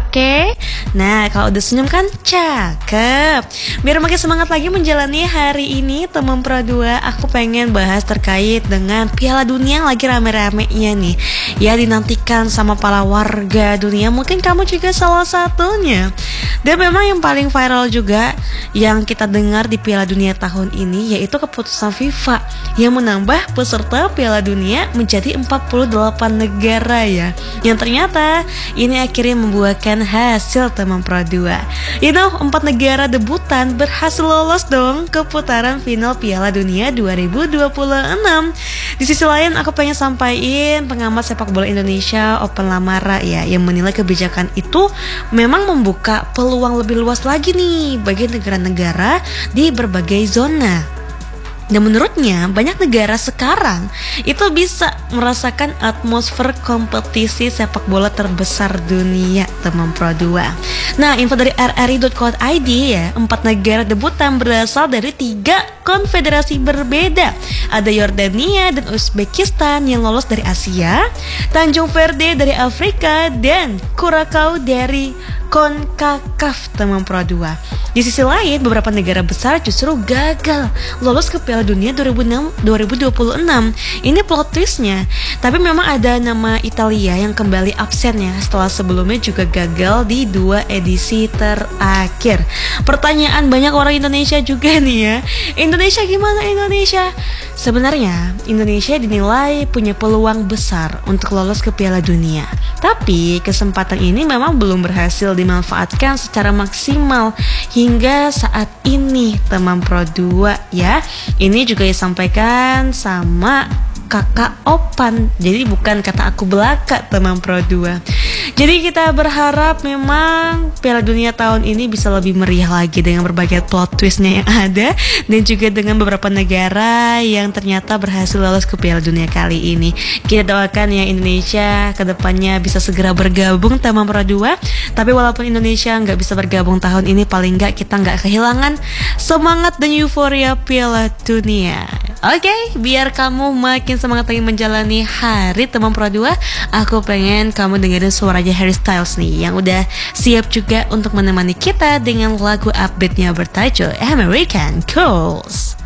Oke. Nah, kalau udah senyum kan cakep. Biar makin semangat lagi menjalani hari ini, teman Pro 2, aku pengen bahas terkait dengan Piala Dunia yang lagi rame-ramenya nih. Ya, dinantikan sama para warga dunia. Mungkin kamu juga salah satunya. Dan memang yang paling viral juga yang kita dengar di Piala Dunia tahun ini yaitu keputusan FIFA yang menambah peserta Piala Dunia menjadi 48 negara ya. Yang ternyata ini akhirnya membuahkan hasil, teman Pro 2. 4 negara debutan berhasil lolos dong ke putaran final Piala Dunia 2026. Di sisi lain aku pengen sampaikan pengamat sepak bola Indonesia Open Lamara ya, yang menilai kebijakan itu memang membuka peluang lebih luas lagi nih bagi negara-negara di berbagai zona. Dan menurutnya banyak negara sekarang itu bisa merasakan atmosfer kompetisi sepak bola terbesar dunia, teman Pro 2. Nah, info dari rri.co.id ya, 4 negara debutan berasal dari 3 konfederasi berbeda. Ada Yordania dan Uzbekistan yang lolos dari Asia, Tanjung Verde dari Afrika, dan Curacao dari CONCACAF, teman Pro 2. Di sisi lain, beberapa negara besar justru gagal lolos ke Piala Dunia 2026. Ini plot twistnya. Tapi memang ada nama Italia yang kembali absennya setelah sebelumnya juga gagal di 2 edisi terakhir. Pertanyaan banyak orang Indonesia juga nih ya. Indonesia gimana Indonesia? Sebenarnya Indonesia dinilai punya peluang besar untuk lolos ke Piala Dunia. Tapi kesempatan ini memang belum berhasil dimanfaatkan secara maksimal hingga saat ini, teman Pro 2 ya. Ini juga disampaikan sama kakak Opan, jadi bukan kata aku belaka, teman Pro 2. Jadi kita berharap memang Piala Dunia tahun ini bisa lebih meriah lagi dengan berbagai plot twistnya yang ada, dan juga dengan beberapa negara yang ternyata berhasil lolos ke Piala Dunia kali ini. Kita doakan ya Indonesia kedepannya bisa segera bergabung, teman Pro 2. Tapi walaupun Indonesia nggak bisa bergabung tahun ini, paling nggak kita nggak kehilangan semangat dan euforia Piala Dunia. Oke, biar kamu makin semangat lagi menjalani hari, teman Pro 2, aku pengen kamu dengerin suaranya Harry Styles nih, yang udah siap juga untuk menemani kita dengan lagu update-nya bertajuk American Girls.